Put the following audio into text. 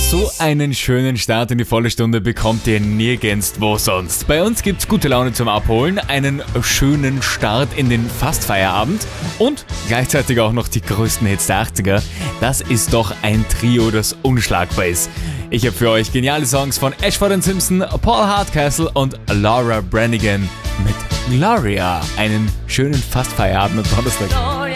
So einen schönen Start in die volle Stunde bekommt ihr nirgendwo sonst. Bei uns gibt's gute Laune zum Abholen, einen schönen Start in den Fastfeierabend und gleichzeitig auch noch die größten Hits der 80er. Das ist doch ein Trio, das unschlagbar ist. Ich habe für euch geniale Songs von Ashford & Simpson, Paul Hardcastle und Laura Branigan mit Gloria. Einen schönen Fastfeierabend und Donnerstag.